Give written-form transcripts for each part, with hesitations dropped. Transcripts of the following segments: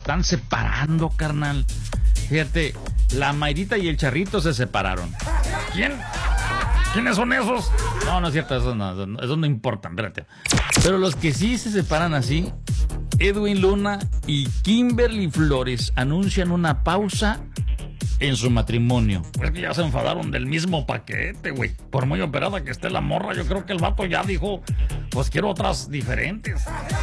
están separando, carnal. Fíjate, la Mayrita y el Charrito se separaron. ¿Quién? ¿Quiénes son esos? No, no es cierto, eso no importa, espérate. Pero los que sí se separan así, Edwin Luna y Kimberly Flores anuncian una pausa en su matrimonio. Pues que ya se enfadaron del mismo paquete, güey. Por muy operada que esté la morra, yo creo que el vato ya dijo, pues quiero otras diferentes.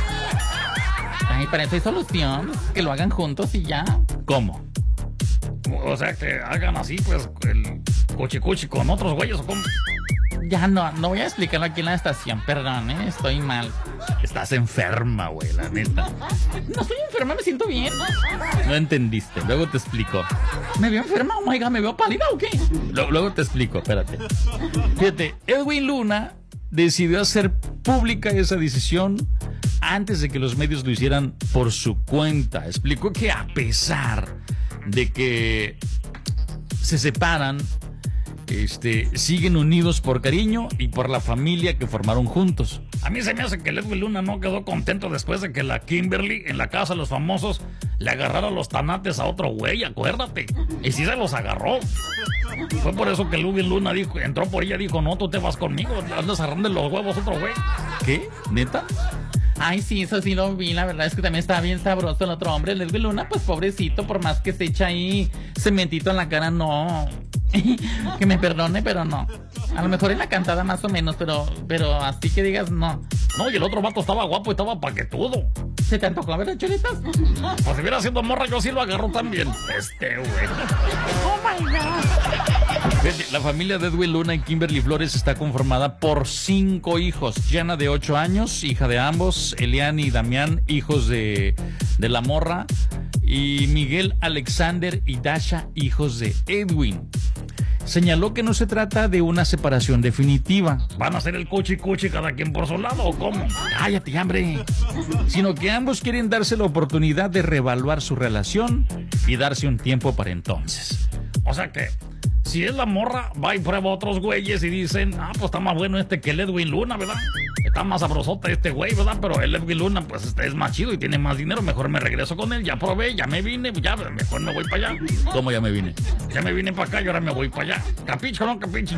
Ay, para eso hay solución, que lo hagan juntos y ya. ¿Cómo? O sea, que hagan así, pues, el cuchi con otros güeyes, ¿o cómo? Ya no voy a explicarlo aquí en la estación, perdón, estoy mal. Estás enferma, güey, la neta. No estoy enferma, me siento bien. No entendiste, luego te explico. ¿Me veo enferma? Oh my God, ¿me veo pálida o qué? Luego te explico, espérate. Fíjate, Edwin Luna decidió hacer pública esa decisión antes de que los medios lo hicieran por su cuenta. Explicó que a pesar de que se separan, siguen unidos por cariño y por la familia que formaron juntos. A mí se me hace que el Edwin Luna no quedó contento después de que la Kimberly en la casa de los famosos le agarrara los tanates a otro güey, acuérdate. Y sí se los agarró. Fue por eso que el Edwin Luna entró por ella y dijo, no, tú te vas conmigo, andas agarrando los huevos a otro güey. ¿Qué? ¿Neta? Ay, sí, eso sí lo vi, la verdad es que también estaba bien sabroso el otro hombre, el Edwin Luna, pues pobrecito, por más que se echa ahí cementito en la cara, no. Que me perdone, pero no. A lo mejor en la cantada más o menos, pero así que digas, no. No, y el otro vato estaba guapo y estaba paquetudo. ¿Se te antojó, verdad, Cholitas? Pues si hubiera sido morra, yo sí lo agarro también. Güey. Oh my God. La familia de Edwin Luna y Kimberly Flores está conformada por 5 hijos. Gianna, de 8 años, hija de ambos. Elian y Damián, hijos de la morra. Y Miguel, Alexander y Dasha, hijos de Edwin. Señaló que no se trata de una separación definitiva. ¿Van a hacer el cuchi cada quien por su lado o cómo? Cállate, hambre. Sino que ambos quieren darse la oportunidad de reevaluar su relación y darse un tiempo para entonces. O sea que, si es la morra, va y prueba a otros güeyes y dicen, pues está más bueno que el Edwin Luna, ¿verdad? Está más sabrosote este güey, ¿verdad? Pero el Edwin Luna, pues es más chido y tiene más dinero, mejor me regreso con él, ya probé, ya me vine, ya mejor me voy para allá. ¿Cómo ya me vine? Ya me vine para acá y ahora me voy para allá. ¿Capicho o no capicho?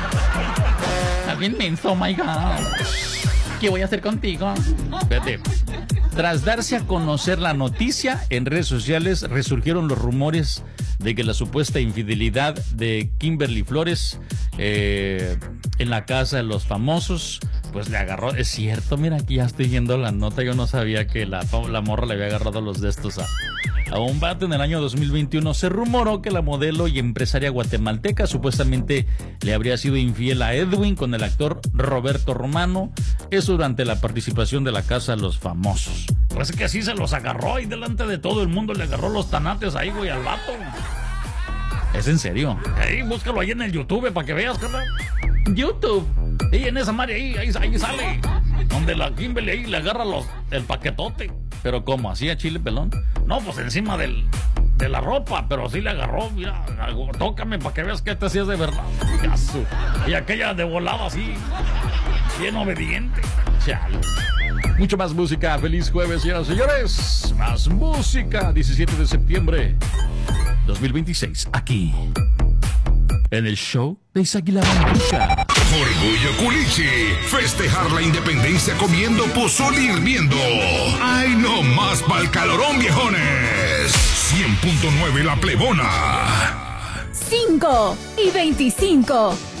Estás bien menso, oh my God. ¿Qué voy a hacer contigo? Vete. Tras darse a conocer la noticia, en redes sociales resurgieron los rumores de que la supuesta infidelidad de Kimberly Flores en la casa de los famosos, pues le agarró. Es cierto, mira, aquí ya estoy viendo la nota. Yo no sabía que la morra le había agarrado los de estos a un vato. En el año 2021 se rumoró que la modelo y empresaria guatemalteca supuestamente le habría sido infiel a Edwin con el actor Roberto Romano. Eso durante la participación de la casa de los famosos. Pues es que así se los agarró y delante de todo el mundo le agarró los tanates ahí, güey, al vato. ¿Es en serio? Ahí, búscalo ahí en el YouTube para que veas, carnal. YouTube. Y en esa madre ahí sale. Donde la Kimberly ahí le agarra el paquetote. ¿Pero cómo? ¿Así a chile pelón? No, pues encima de la ropa, pero sí le agarró. Mira, tócame para que veas que este sí es de verdad. Y aquella de volada así, bien obediente. Chale. Mucho más música. Feliz jueves, señoras y señores. Más música. 17 de septiembre 2026. Aquí, en el show de Isaac y la Banducha. Orgullo Culichi. Festejar la independencia comiendo pozole hirviendo. ¡Ay, no más pa'l calorón, viejones! 100.9 La Plebona. 5:25.